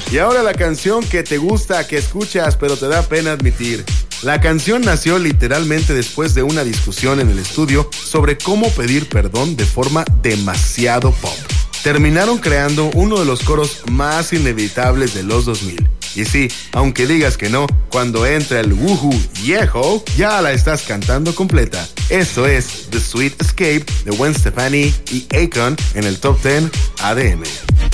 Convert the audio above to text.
Y ahora la canción que te gusta, que escuchas, pero te da pena admitir. La canción nació literalmente después de una discusión en el estudio sobre cómo pedir perdón de forma demasiado pop. Terminaron creando uno de los coros más inevitables de los 2000. Y sí, aunque digas que no, cuando entra el woohoo yeho, ya la estás cantando completa. Esto es The Sweet Escape de Gwen Stefani y Akon en el Top 10 ADM.